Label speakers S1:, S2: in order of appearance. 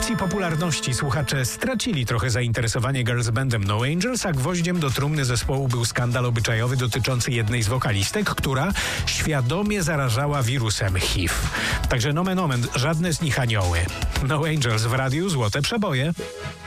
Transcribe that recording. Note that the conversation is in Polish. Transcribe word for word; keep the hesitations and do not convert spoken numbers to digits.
S1: ewolucji popularności słuchacze stracili trochę zainteresowanie girls bandem No Angels, a gwoździem do trumny zespołu był skandal obyczajowy dotyczący jednej z wokalistek, która świadomie zarażała wirusem H I V. Także nomen omen, żadne z nich anioły. No Angels w radiu, złote przeboje.